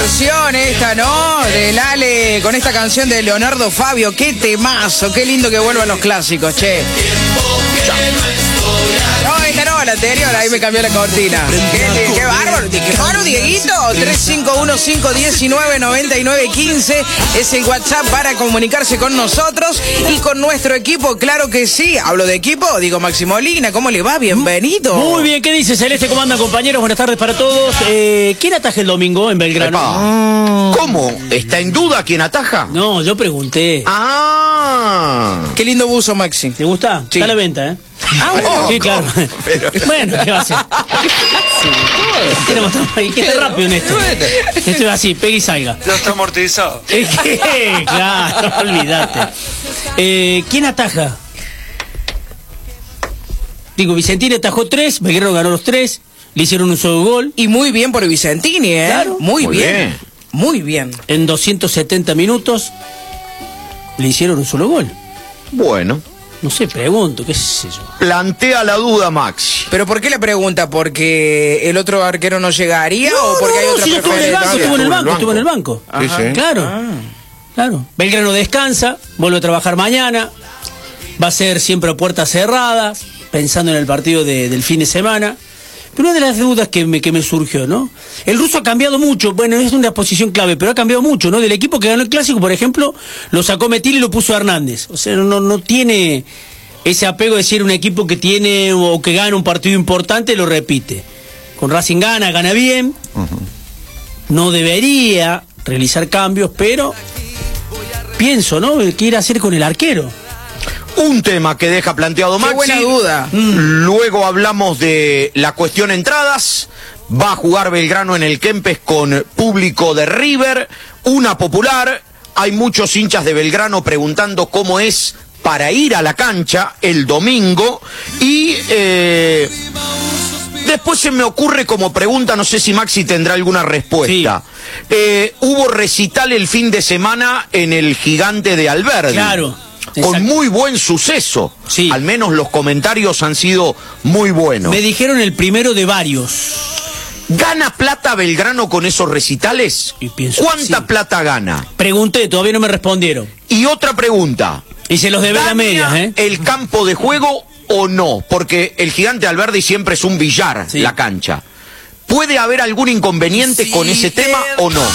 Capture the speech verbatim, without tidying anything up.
versión esta, ¿no? Del Ale con esta canción de Leonardo Fabio. Qué temazo, qué lindo que vuelvan los clásicos, che. No, esta no, la anterior, ahí me cambió la cortina. Qué, qué bárbaro, qué bárbaro, Dieguito. tres cinco uno cinco uno nueve nueve nueve uno cinco es el WhatsApp para comunicarse con nosotros y con nuestro equipo, claro que sí. Hablo de equipo, digo Maxi Molina, ¿cómo le va? Bienvenido. Muy bien, ¿qué dice Celeste? ¿Cómo andan, compañeros? Buenas tardes para todos. Eh, ¿Quién ataja el domingo en Belgrano? Ah. ¿Cómo? ¿Está en duda quién ataja? No, yo pregunté. Ah. Qué lindo buzo, Maxi. ¿Te gusta? Sí. Está a la venta, ¿eh? Ah, bueno. Sí, claro. Pero... Bueno, ¿qué va a hacer? Sí. Tenemos ahí que estar rápido en esto. Esto es así, pegue y salga. Ya está amortizado. Es que, claro, olvídate. Eh, ¿Quién ataja? Digo, Vicentini atajó tres, Belgrano ganó los tres, le hicieron un solo gol. Y muy bien por Vicentini, ¿eh? Claro. Muy, Muy bien. bien. Muy bien. En doscientos setenta minutos le hicieron un solo gol. Bueno, No sé, pregunto, qué sé yo. plantea la duda Maxi. ¿Pero por qué la pregunta? ¿Porque el otro arquero no llegaría No, o porque no, hay no, otra si estuvo en el banco, preferencia? estuvo en el banco, estuvo en el banco. Sí, sí. Claro, Ah. claro. Belgrano descansa, vuelve a trabajar mañana, va a ser siempre a puertas cerradas, pensando en el partido de, del fin de semana. Pero una de las dudas que me, que me surgió, ¿no? El ruso ha cambiado mucho, bueno, es una posición clave, pero ha cambiado mucho, ¿no? Del equipo que ganó el Clásico, por ejemplo, lo sacó Metil y lo puso Hernández. O sea, no, no tiene ese apego de decir un equipo que tiene o que gana un partido importante, lo repite. Con Racing gana, gana bien. Uh-huh. No debería realizar cambios, pero pienso, ¿no? ¿Qué ir a hacer con el arquero? Un tema que deja planteado Maxi. Qué buena duda. Mm. Luego hablamos de la cuestión entradas. Va a jugar Belgrano en el Kempes con público de River, una popular. Hay muchos hinchas de Belgrano preguntando cómo es para ir a la cancha el domingo. Y eh, después se me ocurre como pregunta, no sé si Maxi tendrá alguna respuesta. Sí. Eh, hubo recital el fin de semana en el Gigante de Alberdi. Claro. Con Exacto. muy buen suceso. Sí. Al menos los comentarios han sido muy buenos. Me dijeron el primero de varios. ¿Gana plata Belgrano con esos recitales? Y pienso ¿Cuánta sí. plata gana? Pregunté, todavía no me respondieron. Y otra pregunta. Y se los debe la media, ¿eh? ¿El campo de juego o no? Porque el Gigante Alberdi siempre es un billar, sí. La cancha. ¿Puede haber algún inconveniente con ese tema o no?